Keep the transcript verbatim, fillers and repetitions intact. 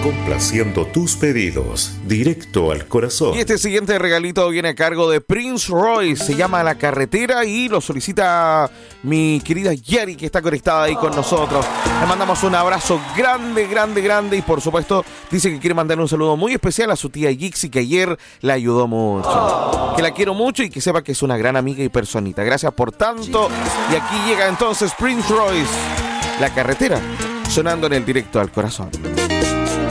Complaciendo tus pedidos, directo al corazón. Y este siguiente regalito viene a cargo de Prince Royce. Se llama La Carretera y lo solicita mi querida Yari, que está conectada ahí con nosotros. Le mandamos un abrazo grande, grande, grande. Y por supuesto, dice que quiere mandarle un saludo muy especial a su tía Gixi, que ayer la ayudó mucho. Que la quiero mucho y que sepa que es una gran amiga y personita. Gracias por tanto. Y aquí llega entonces Prince Royce, La Carretera, sonando en el directo al corazón.